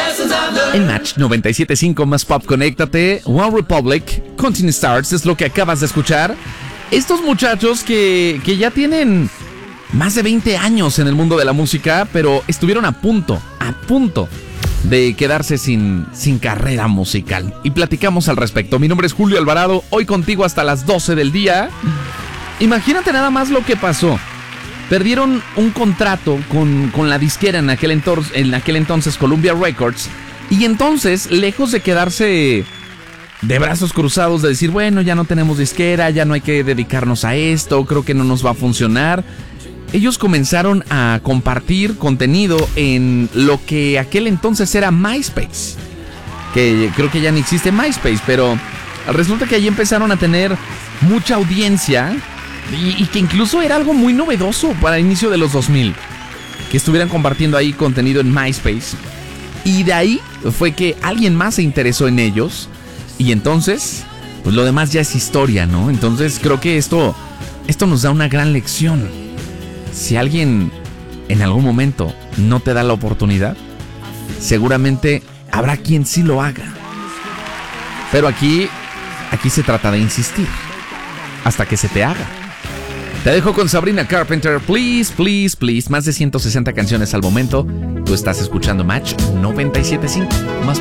En Match 97.5 más pop, conéctate. One Republic, Continue Stars es lo que acabas de escuchar. Estos muchachos que ya tienen más de 20 años en el mundo de la música, pero estuvieron a punto de quedarse sin carrera musical. Y platicamos al respecto. Mi nombre es Julio Alvarado, hoy contigo hasta las 12 del día. Imagínate nada más lo que pasó. Perdieron un contrato con la disquera en aquel entonces Columbia Records. Y entonces, lejos de quedarse de brazos cruzados, de decir, bueno, ya no tenemos disquera, ya no hay que dedicarnos a esto, creo que no nos va a funcionar, ellos comenzaron a compartir contenido en lo que aquel entonces era MySpace. Que creo que ya no existe MySpace, pero resulta que allí empezaron a tener mucha audiencia y que incluso era algo muy novedoso para el inicio de los 2000, que estuvieran compartiendo ahí contenido en MySpace. Y de ahí fue que alguien más se interesó en ellos. Y entonces, pues lo demás ya es historia, ¿no? Entonces creo que esto nos da una gran lección. Si alguien en algún momento no te da la oportunidad, seguramente habrá quien sí lo haga. Pero aquí se trata de insistir hasta que se te haga. Te dejo con Sabrina Carpenter, Please, Please, Please. Más de 160 canciones al momento. Tú estás escuchando Match 97.5. Más